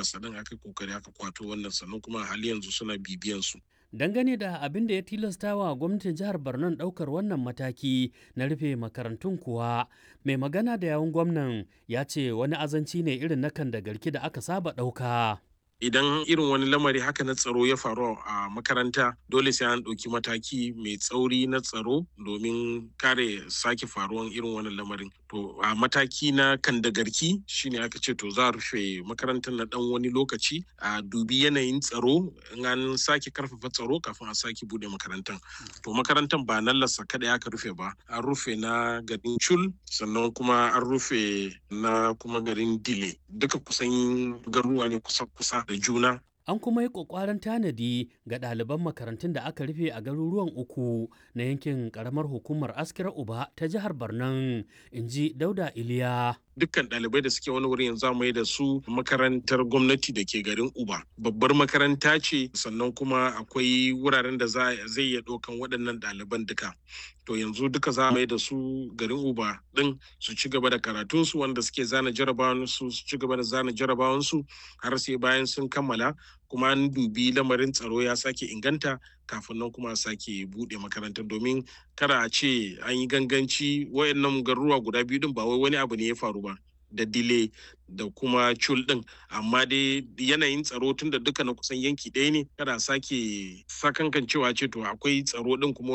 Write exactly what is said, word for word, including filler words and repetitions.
ƙasa din aka kokari aka kwato wannan, sannan kuma hali yanzu suna bibiyan su. Dangane da abin da ya tilasta wa gwamnatin jihar Borno ɗaukar wannan mataki na rufe makarantun kuwa, mai magana da yawun gwamnan ya ce wani azanci ne irin na kandagarki da aka saba ɗauka. Idan irin wani lamari haka na tsaro ya faru a makaranta, dole sai an ɗauki mataki mai tsauri na tsaro domin kare sake faruwan irin wannan lamarin. To a mataki na kandagarki shine aka ce to za a rufe makarantar na ɗan wani lokaci a dubi yanayin tsaro, in an sake karfafa tsaro kafin a sake bude makarantar. To makarantar ba nan lassa kaɗai aka rufe ba, an rufe na garin Chul, sannan kuma an rufe na kuma garin Dile. Duka kusan garuruwa ne kusa-kusa da juna. An kuma yi ƙwaƙwaran tanadi ga ɗaliban makarantun da aka rufe a garuruwan uku na yankin ƙaramar hukumar Askira Uba ta jihar Barnan, in ji Dauda Iliya. Dukkan ɗalibai da suke wani wuri yanzu mai da su makarantar gwamnati da ke garin Uba. Babbar makaranta ce, sannan kuma akwai wuraren da zai iya ɗaukan waɗannan ɗaliban duka. To yanzu duka za mai da su garin Uba ɗin su ci gaba da karatunsu, wanda suke zana jarabawansu su ci gaba da zana jarabawansu har sai bayan sun kammala, kuma an dubi lamarin tsaro ya sake inganta kafin nan kuma a sake buɗe makarantar, domin kada a ce an yi ganganci. Wayannan garuruwa guda biyu din ba wai wani abu ne ya faru ba, da Dile da kuma Chul din, amma dai yanayin tsaro tun da duka na kusan yanki ɗaya ne, kada a sake sakankan cewa ce to akwai tsaro din kuma